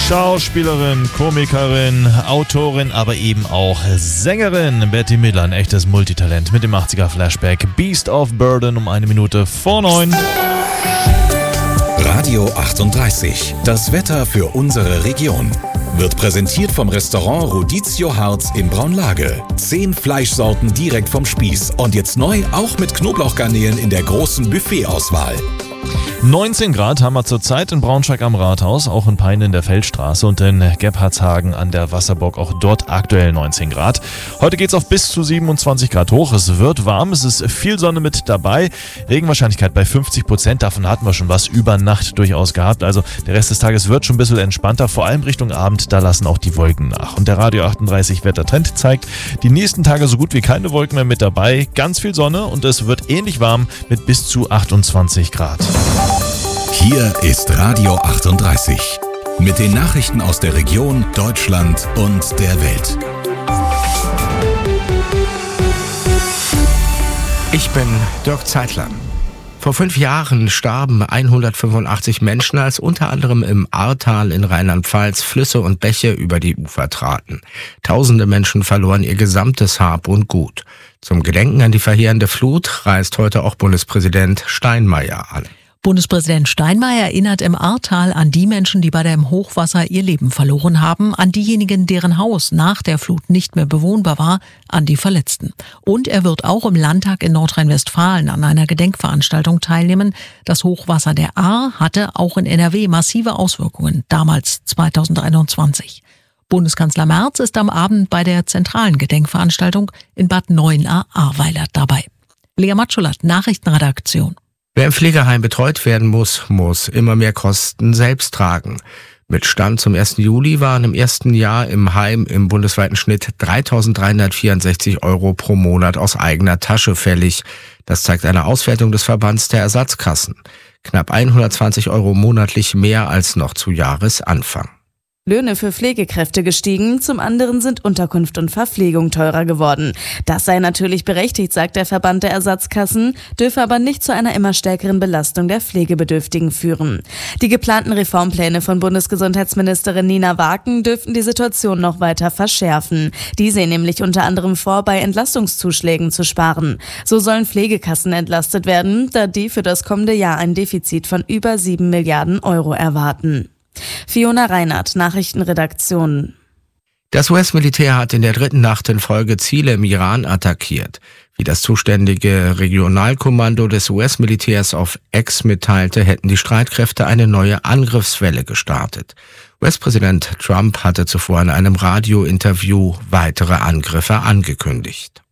Schauspielerin, Komikerin, Autorin, aber eben auch Sängerin. Betty Midler, ein echtes Multitalent mit dem 80er-Flashback. Beast of Burden um 8:01. Radio 38. Das Wetter für unsere Region. Wird präsentiert vom Restaurant Rodizio Harz in Braunlage. 10 Fleischsorten direkt vom Spieß. Und jetzt neu auch mit Knoblauchgarnelen in der großen Buffetauswahl. 19 Grad haben wir zurzeit in Braunschweig am Rathaus, auch in Peine in der Feldstraße und in Gebhardshagen an der Wasserburg, auch dort aktuell 19 Grad. Heute geht's auf bis zu 27 Grad hoch, es wird warm, es ist viel Sonne mit dabei, Regenwahrscheinlichkeit bei 50%, davon hatten wir schon was über Nacht durchaus gehabt, also der Rest des Tages wird schon ein bisschen entspannter, vor allem Richtung Abend, da lassen auch die Wolken nach. Und der Radio 38 Wettertrend zeigt, die nächsten Tage so gut wie keine Wolken mehr mit dabei, ganz viel Sonne und es wird ähnlich warm mit bis zu 28 Grad. Hier ist Radio 38 mit den Nachrichten aus der Region, Deutschland und der Welt. Ich bin Dirk Zeitler. Vor 5 Jahren starben 185 Menschen, als unter anderem im Ahrtal in Rheinland-Pfalz Flüsse und Bäche über die Ufer traten. Tausende Menschen verloren ihr gesamtes Hab und Gut. Zum Gedenken an die verheerende Flut reist heute auch Bundespräsident Steinmeier an. Bundespräsident Steinmeier erinnert im Ahrtal an die Menschen, die bei dem Hochwasser ihr Leben verloren haben, an diejenigen, deren Haus nach der Flut nicht mehr bewohnbar war, an die Verletzten. Und er wird auch im Landtag in Nordrhein-Westfalen an einer Gedenkveranstaltung teilnehmen. Das Hochwasser der Ahr hatte auch in NRW massive Auswirkungen, damals 2021. Bundeskanzler Merz ist am Abend bei der zentralen Gedenkveranstaltung in Bad Neuenahr-Ahrweiler dabei. Lea Matschulat, Nachrichtenredaktion. Wer im Pflegeheim betreut werden muss immer mehr Kosten selbst tragen. Mit Stand zum 1. Juli waren im ersten Jahr im Heim im bundesweiten Schnitt 3.364 € pro Monat aus eigener Tasche fällig. Das zeigt eine Auswertung des Verbands der Ersatzkassen. Knapp 120 € monatlich mehr als noch zu Jahresanfang. Löhne für Pflegekräfte gestiegen, zum anderen sind Unterkunft und Verpflegung teurer geworden. Das sei natürlich berechtigt, sagt der Verband der Ersatzkassen, dürfe aber nicht zu einer immer stärkeren Belastung der Pflegebedürftigen führen. Die geplanten Reformpläne von Bundesgesundheitsministerin Nina Waken dürften die Situation noch weiter verschärfen. Die sehen nämlich unter anderem vor, bei Entlastungszuschlägen zu sparen. So sollen Pflegekassen entlastet werden, da die für das kommende Jahr ein Defizit von über 7 Milliarden € erwarten. Fiona Reinhardt, Nachrichtenredaktion. Das US-Militär hat in der 3. Nacht in Folge Ziele im Iran attackiert. Wie das zuständige Regionalkommando des US-Militärs auf X mitteilte, hätten die Streitkräfte eine neue Angriffswelle gestartet. US-Präsident Trump hatte zuvor in einem Radiointerview weitere Angriffe angekündigt.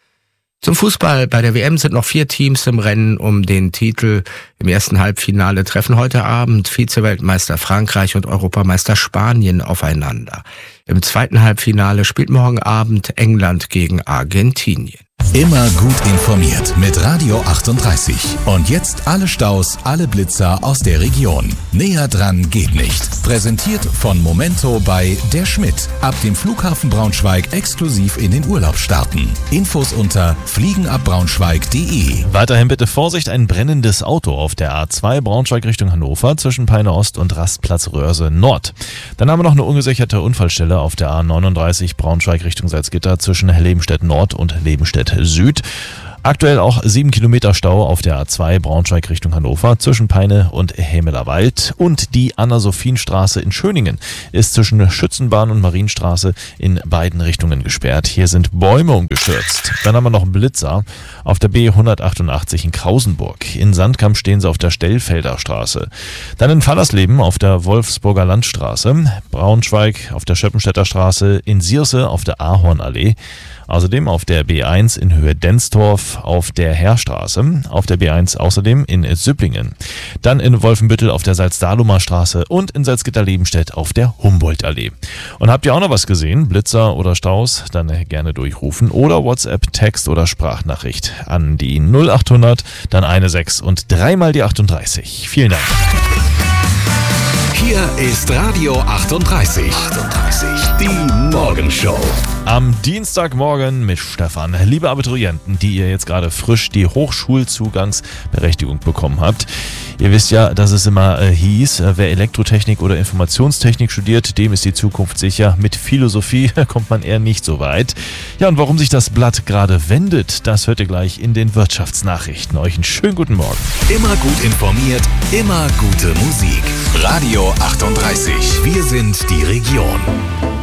Zum Fußball. Bei der WM sind noch 4 Teams im Rennen um den Titel. Im ersten Halbfinale treffen heute Abend Vize-Weltmeister Frankreich und Europameister Spanien aufeinander. Im zweiten Halbfinale spielt morgen Abend England gegen Argentinien. Immer gut informiert mit Radio 38. Und jetzt alle Staus, alle Blitzer aus der Region. Näher dran geht nicht. Präsentiert von Momento bei Der Schmidt. Ab dem Flughafen Braunschweig exklusiv in den Urlaub starten. Infos unter fliegenabbraunschweig.de. Weiterhin bitte Vorsicht, ein brennendes Auto auf der A2 Braunschweig Richtung Hannover zwischen Peine Ost und Rastplatz Röhrse Nord. Dann haben wir noch eine ungesicherte Unfallstelle auf der A39 Braunschweig Richtung Salzgitter zwischen Lebenstedt Nord und Lebenstedt Süd. Aktuell auch 7 Kilometer Stau auf der A2 Braunschweig Richtung Hannover zwischen Peine und Hämelerwald. Und die Anna-Sophin-Straße in Schöningen ist zwischen Schützenbahn und Marienstraße in beiden Richtungen gesperrt. Hier sind Bäume umgestürzt. Dann haben wir noch einen Blitzer auf der B188 in Krausenburg. In Sandkamp stehen sie auf der Stellfelder Straße. Dann in Fallersleben auf der Wolfsburger Landstraße. Braunschweig auf der Schöppenstädter Straße. In Sierse auf der Ahornallee. Außerdem auf der B1 in Höhe Densdorf auf der Heerstraße, auf der B1 außerdem in Süpplingen, dann in Wolfenbüttel auf der Salzdahlumer Straße und in Salzgitter-Lebenstedt auf der Humboldtallee. Und habt ihr auch noch was gesehen, Blitzer oder Staus, dann gerne durchrufen oder WhatsApp, Text oder Sprachnachricht an die 0800, dann 16 und 3 mal die 38. Vielen Dank. Hier ist Radio 38. Die Morgenshow. Am Dienstagmorgen mit Stefan. Liebe Abiturienten, die ihr jetzt gerade frisch die Hochschulzugangsberechtigung bekommen habt. Ihr wisst ja, dass es immer hieß, wer Elektrotechnik oder Informationstechnik studiert, dem ist die Zukunft sicher. Mit Philosophie kommt man eher nicht so weit. Ja, und warum sich das Blatt gerade wendet, das hört ihr gleich in den Wirtschaftsnachrichten. Euch einen schönen guten Morgen. Immer gut informiert, immer gute Musik. Radio 38. Wir sind die Region.